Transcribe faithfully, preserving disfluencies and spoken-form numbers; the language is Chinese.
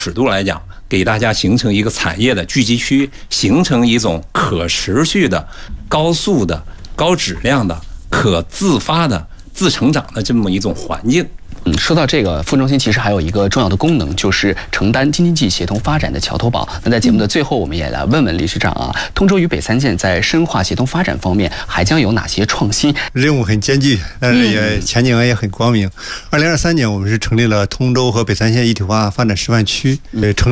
尺度来讲，给大家形成一个产业的聚集区，形成一种可持续的、高速的、高质量的、可自发的、自成长的这么一种环境。 嗯，说到这个，副中心其实还有一个重要的功能，就是承担京津冀协同发展的桥头堡。那在节目的最后，我们也来问问理事长啊，通州渝北三县在深化协同发展方面还将有哪些创新？ 任务很艰巨，但是也前景也很光明。二零二三年，我们是成立了通州和北三县一体化发展示范区，呃，成。